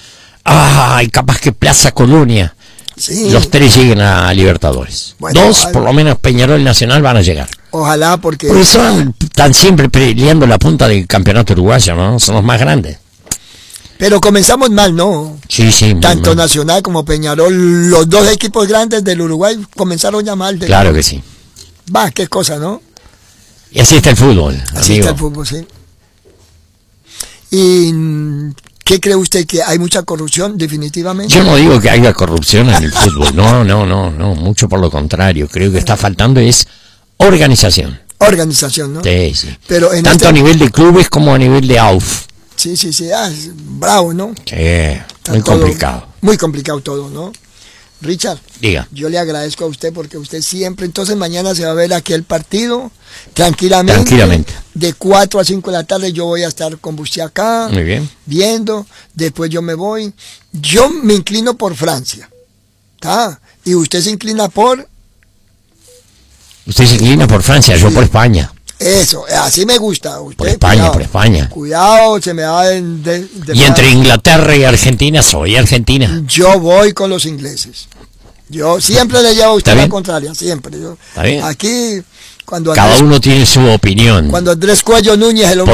ay, capaz que Plaza Colonia, Sí. los tres lleguen a Libertadores. Bueno, Dos, ojalá. por lo menos Peñarol y Nacional van a llegar. Ojalá, porque... Por eso están siempre peleando la punta del campeonato uruguayo, ¿no? Son los más grandes. Pero comenzamos mal, ¿no? Sí, sí. muy Tanto mal. Nacional como Peñarol, los dos equipos grandes del Uruguay comenzaron ya mal. De... Claro que sí. Va, qué cosa, ¿no? Y así está el fútbol, Así amigo. está el fútbol, sí. ¿Y mm, qué cree usted? ¿Que hay mucha corrupción, definitivamente? Yo no digo que haya corrupción en el fútbol, no, no, no, no, mucho por lo contrario. Creo que está faltando es organización. Organización, ¿no? Sí, sí. Pero en Tanto este- a nivel de clubes como a nivel de A U F. Sí, sí, sí. Ah, es bravo, ¿no? Sí, Está muy todo- complicado. Muy complicado todo, ¿no? Richard, Diga. yo le agradezco a usted porque usted siempre, entonces mañana se va a ver aquí el partido, tranquilamente. Tranquilamente. De cuatro a cinco de la tarde yo voy a estar con usted acá, Muy bien. viendo, después yo me voy. Yo me inclino por Francia, ¿está? Y usted se inclina por... Usted se inclina por Francia, yo Sí. por España. Eso, así me gusta. Usted, Por España, cuidado, por España. Cuidado, se me va de, de, de Y entre Inglaterra y Argentina, soy Argentina. Yo voy con los ingleses. Yo siempre le llevo a usted ¿Está la bien? contraria, siempre. Yo, ¿Está bien? Aquí, cuando Cada Andrés, uno tiene su opinión. cuando Andrés Cuello Núñez, el hombre